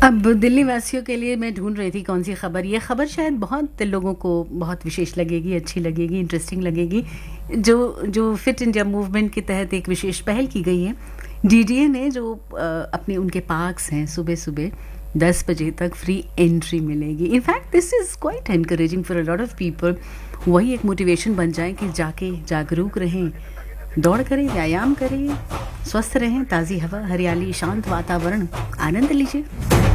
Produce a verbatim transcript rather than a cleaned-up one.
अब दिल्ली वासियों के लिए मैं ढूँढ रही थी कौन-सी खबर, ये खबर शायद बहुत लोगों को बहुत विशेष लगेगी, अच्छी लगेगी, इंटरेस्टिंग लगेगी। जो जो फिट इंडिया मूवमेंट के तहत एक विशेष पहल की गई है। डीडीए ने जो अ, अपने उनके पार्क्स हैं, सुबह-सुबह दस बजे तक फ्री एंट्री मिलेगी। In fact this is quite encouraging for a lot of people. वही एक मोटिवेशन बन जाए कि जाके जागरूक रहें, दौड़ करें, व्यायाम करें, स्वस्थ रहें, ताज़ी हवा, हरियाली, शांत वातावरण आनंद लीजिए।